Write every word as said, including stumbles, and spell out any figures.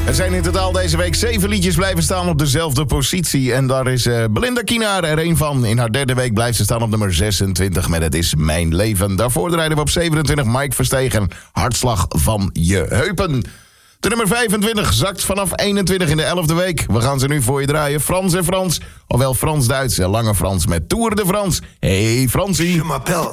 Er zijn in totaal deze week zeven liedjes blijven staan op dezelfde positie. En daar is uh, Belinda Kienaar er een van. In haar derde week blijft ze staan op nummer zesentwintig met Het is mijn leven. Daarvoor draaiden we op zevenentwintig Mike Verstegen, Hartslag van je heupen. De nummer vijfentwintig zakt vanaf eenentwintig in de elfde week. We gaan ze nu voor je draaien. Frans en Frans, ofwel Frans-Duits en Lange Frans met Tour de France. Hey Fransie. Je m'appelle